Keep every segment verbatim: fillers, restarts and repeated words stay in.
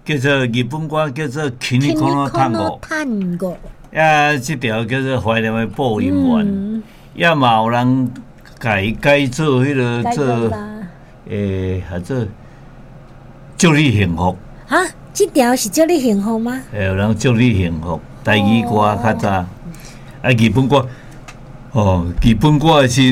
叫做日本歌，叫做《Kinikono Tango》。呀，这条叫做怀念的播音员，也嘛有人改改做迄个做，诶，还做祝你幸福。 啊，这条是祝你幸福吗？ 诶，有人祝你幸福，台语歌较早，啊，日本歌，哦，日本歌是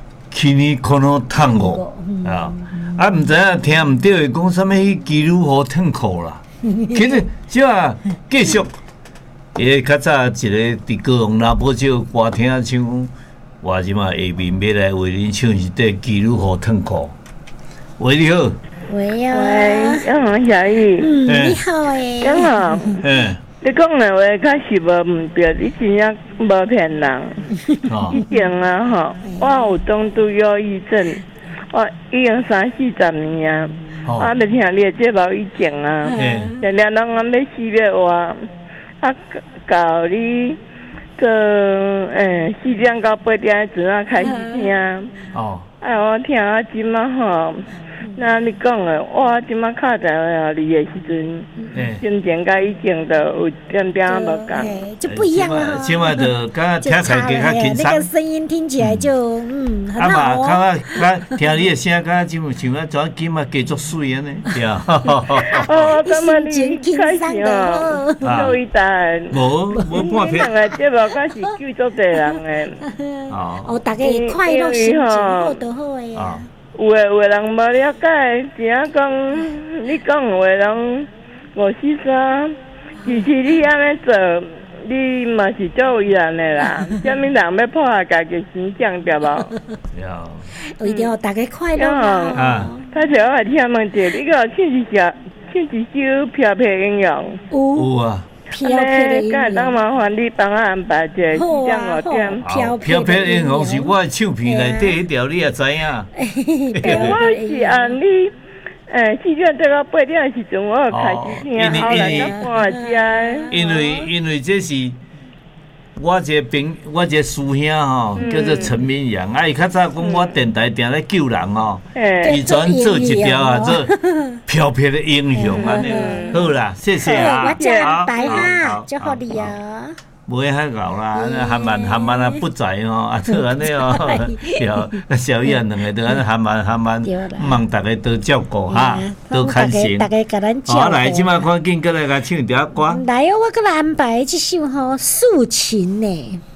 《Kinikono Tango》啊，啊，唔知影听唔到，讲啥物《基鲁河痛苦》啦。其实即啊，继续。伊较早一个伫高雄南部少歌厅唱，我即马下面要来为恁唱是《基鲁河痛苦》。喂，你好。 喂呀。 喂，杨好小玉。 嗯，你好诶。 杨好。 嗯。 你讲的话确实无毋对，你真正无骗人。哦。以前啊吼，我有中度忧郁症，我已经三四十年啊。哦。我咧听你的节目以前啊，常常拢安要死要活。啊，到你个诶四点到八点阵啊开始听。哦。哎，我听啊，即马吼，那你讲诶，我即马敲电话你诶时阵，心情甲以前就有点点无共， 就不一样了。 即马就感觉听起来较轻松， 那个声音听起来就嗯很好哦。 啊嘛，感觉听你诶声，感觉即么像啊，怎今嘛加足水安尼，对啊。 哦，感觉你开心哦，做伟大。 无无半片。 个节目敢是救足侪人诶。 哦。哦，大家快乐心情好都好诶呀。 有诶，有诶人无了解，只影讲你讲有诶人五四三，其实你安尼做，你嘛是做为人诶啦。啥物人要破坏家己形象对无？ 有，一定要大家快乐啊！ 他就我听问者，你个唱一首，唱一首飘飘英雄。 有啊。 飘飘的英雄， 敢当麻烦你帮我安排一个四点五点。 飘飘的英雄是我的唱片内底迄条，你也知影。 我是按你诶四点到到八点的时阵，我开始听，后来才搬来遮。 因为因为这是我一个朋，我一个师兄吼，叫做陈明阳，啊，伊较早讲我电台定咧救人吼，伊专做一条啊，做飘飘的英雄安尼。好啦，谢谢啊， 我再安排哈，祝福你啊。 无遐敖啦，含慢含慢啊不在吼，啊做安尼哦，对，小燕两个都安尼含慢含慢，望大家多照顾哈，多开心。 大家甲咱照顾。 好来，即马赶紧过来甲唱条歌。 来哦，我过来安排这首吼《素琴》呢。